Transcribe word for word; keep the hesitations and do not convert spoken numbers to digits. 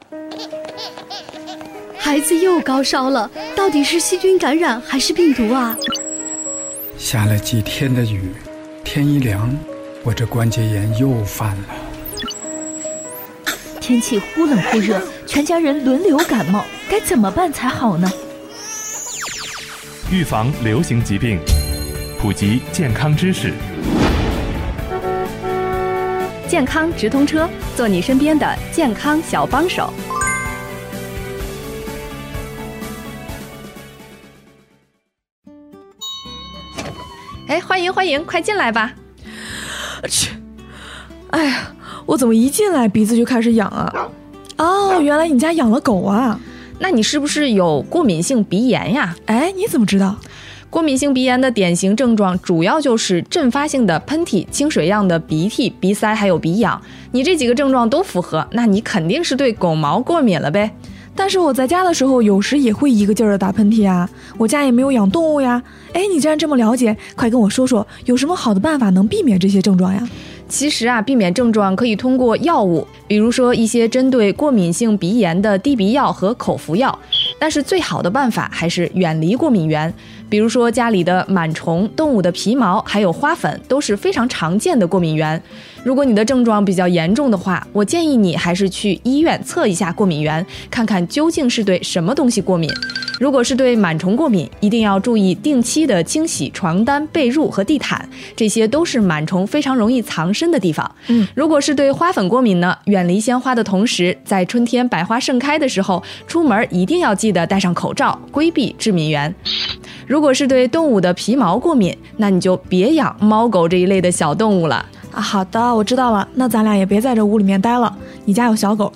孩子又高烧了，到底是细菌感染还是病毒啊？ 下了几天的雨，天一凉，我这关节炎又犯了。 天气忽冷忽热，全家人轮流感冒，该怎么办才好呢？ 预防流行疾病，普及健康知识。 健康直通车，做你身边的健康小帮手。哎，欢迎欢迎，快进来吧。 去，哎呀，我怎么一进来鼻子就开始痒啊？哦，原来你家养了狗啊？ 那你是不是有过敏性鼻炎呀？ 哎，你怎么知道？ 过敏性鼻炎的典型症状主要就是阵发性的喷嚏、清水样的鼻涕、鼻塞还有鼻痒。你这几个症状都符合，那你肯定是对狗毛过敏了呗。 但是我在家的时候有时也会一个劲儿的打喷嚏啊，我家也没有养动物呀。哎，你既然这么了解，快跟我说说有什么好的办法能避免这些症状呀？ 其实啊，避免症状可以通过药物，比如说一些针对过敏性鼻炎的滴鼻药和口服药。但是最好的办法还是远离过敏源，比如说家里的螨虫、动物的皮毛还有花粉都是非常常见的过敏源。如果你的症状比较严重的话，我建议你还是去医院测一下过敏源，看看究竟是对什么东西过敏。如果是对螨虫过敏，一定要注意定期的清洗床单、被褥和地毯，这些都是螨虫非常容易藏身的地方。 嗯， 如果是对花粉过敏呢，远离鲜花的同时，在春天百花盛开的时候，出门一定要记得戴上口罩，规避致敏源。如果是对动物的皮毛过敏，那你就别养猫狗这一类的小动物了。 啊，好的，我知道了。那咱俩也别在这屋里面待了。你家有小狗，